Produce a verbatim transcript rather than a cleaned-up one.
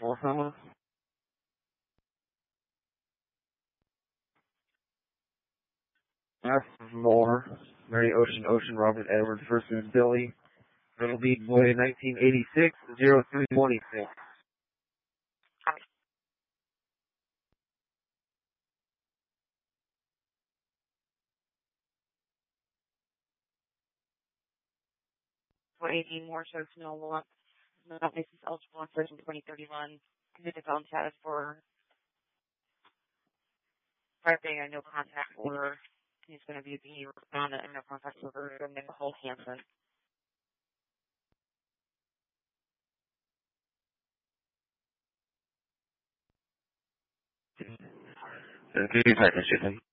Uh-huh. That's more. Mary Ocean Ocean Robert Edwards versus Billy. Little Beat Boy nineteen eighty-six, zero three twenty-six. For eighteen more shows to know what that makes us eligible for twenty thirty-one. Convicted felon status for writing a no contact order. He's going to be being found a no contact order from Nicole Hansen. Uh, Can you type this shit in?